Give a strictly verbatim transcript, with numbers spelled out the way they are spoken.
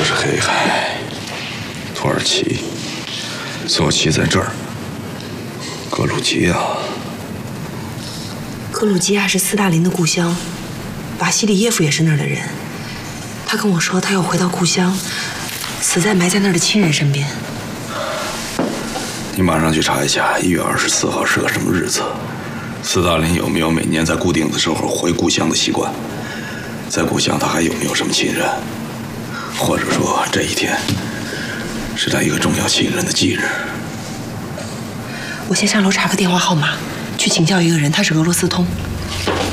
是黑海、土耳其，索契在这儿，格鲁吉亚。 格鲁吉亚是斯大林的故乡，瓦西里耶夫也是那儿的人。他跟我说，他要回到故乡，死在埋在那儿的亲人身边。 你马上去查一下，一月二十四号是个什么日子？斯大林有没有每年在固定的时候回故乡的习惯？在故乡他还有没有什么亲人？或者说这一天是他一个重要亲人的忌日？ 我先上楼查个电话号码，去请教一个人，他是俄罗斯通。